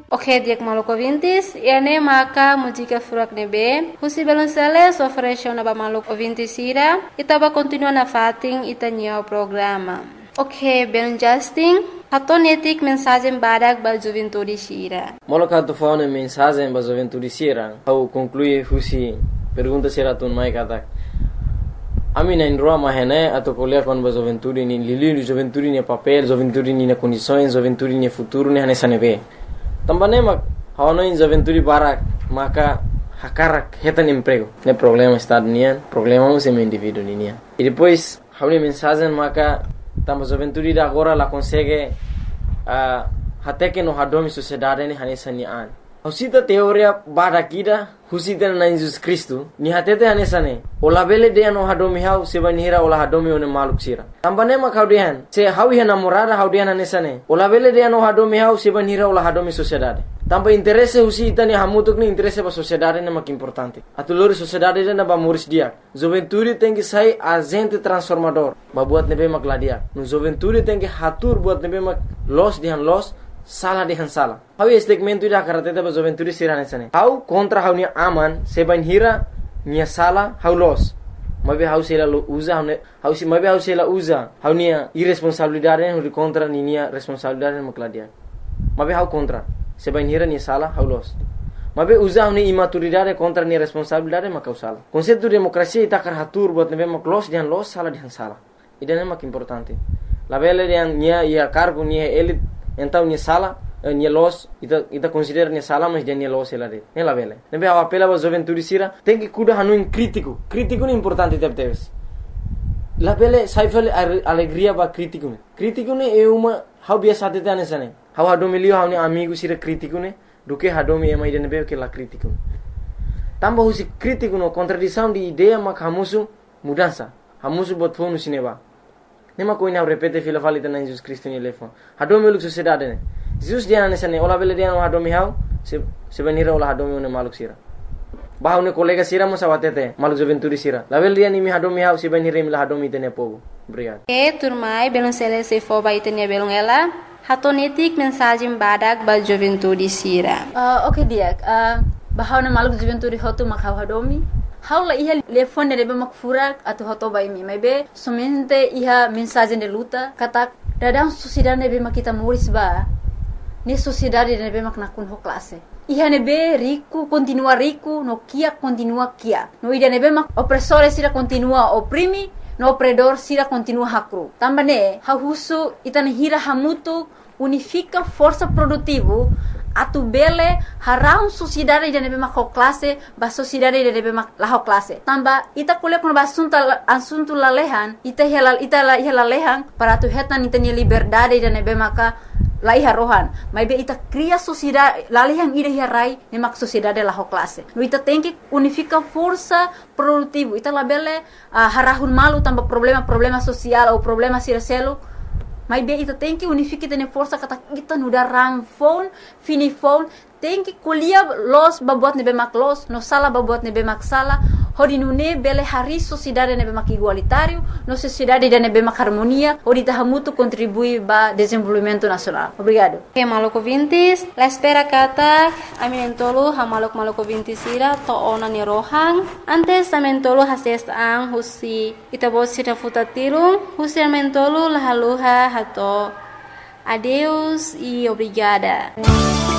Ok, diak maluco ouvintes, ene maka música furak nebe, husi balonceles ofereceu na ba maluco ouvintes ira, itaba continua na fating itanyo programa. Ok, ben Justin, hatonetik mensagem badak ba juventude sira. Moloka tu faune mensagem ba juventude sira, au conclui husi pergunta sira tun mai katak. Ami na indroa mahene atau kuliah kon ba juventude ni lili juventude ni papel, juventude ni na condições, juventude ni futuro ni hanesa nebe. Tambane mak hawana in juventude barak maka hakarak hetan emprego. Ne problema estado nian, problema o sem indivíduo nian. E depois hauni mensagem maka tamba juventude da agora la consegue até que no hadomi sociedade ni hanesa ni an. Husita teoria barakida husita na Jesus Cristo ni hatete hanesa ne. Ola bele de no hadomi hau sebanira ola hadomi one maluk sira. Tambane mak haudian se hawi namorada haudian hanesa ne. Ola bele de no hadomi hau sebanira ola hadomi sociedade. Tamba interesse husita ni hamutuk ni interesse ba sociedade ne mak importante. Atulori sociedade na ba muris dia. Juventude tem que sair agente transformador. Ba buat nebe mak ladia. No juventude tem que hatur buat nebe mak los dihan los salah dihan salah. Hau segmento ida karatete ba juventude sirane sane. Hau kontra hau ni aman seban hira ni salah hau los. Mabe hau sela usa hau si mabe hau sela usa hau ni irresponsabilidade hau contra ni responsabilidade mak ladia. Mabe hau kontra seban hira ni salah hau los. Mabe usa hau ni imaturidade contra ni responsabilidade mak salah. Konsep demokrasia ita kar hatur buat nebe mak los dihan los salah dihan salah. Ida mak importante. La bele dihan nia ia cargo nia elit então ni sala ni los ita considera ni sala mas ni los ela de la vele nebe a apela ba juventude sira tem que cuidar hanu crítico ni importante teves la vele saifel alegria ba crítico ne é uma hau biasa tete anesane hau hadomilio hau ni amigo sira crítico ne do que hadomi ema ide nebe que la crítico tamba husi crítico no contradição de ideia mak hamusu mudança hamusu bot fonu sineba. Nema koina repete fila falita na Jesus Cristo ni lefo. Hadomi uluk sociedade ne. Jesus dia nesa ne ola bele dia no hadomi hau sebenira ola hadomi ne maluk sira. Bahau ne kolega sira mo sawatete maluk juventude sira. La bele dia ni mi hadomi hau sebenira mi la hadomi tene povo. Obrigado. Turmai belum selesai fo ba itenia belum ela. Hatonetik mensagem badak ba juventude sira. Okay dia. Bahau ne maluk juventude hotu mak hau hadomi. Haula iha telefone nebe mak furak atau hoto bai mi maybe somente iha mensagem de luta kata dadang sociedade nebe mak kita muris ba ni sociedade nebe mak nakun ho classe iha nebe rico continua rico no kia continua kia no ida nebe mak opressore sira continua oprimi no opredor sira continua hakru tambane ha husu itane hira hamutu unifica força produtivo atu bele harau sociedade de nebe mak classe ba sociedade de nebe mak la classe tamba ita kule kono asunto lalehan ita lalehan para tu hetan ita ni liberdade de nebe maka la iha rohan maybe ita cria sociedade lalehan ida rai ne mak sociedade la classe no ita tem que unifica força produtivo ita la bele harahun malu tamba problema social ou problema siraselo mas bem ita tem que unificar tene força kata kita nuda rang phone fini phone tem que kuliah los babuat nebe mak los no sala babuat nebe mak sala hodi nune bele hari sociedade nebe mak igualitário no sociedade de nebe mak harmonia hodi tahamutu contribui ba desenvolvimento nacional. Obrigado. Okay, maluco vintis la espera kata aminentolo ha maluco vintis ira to ona ni rohang antes amentolo hases ang husi itabo sira futatilung husi amentolo la haluha hato adeus e obrigada.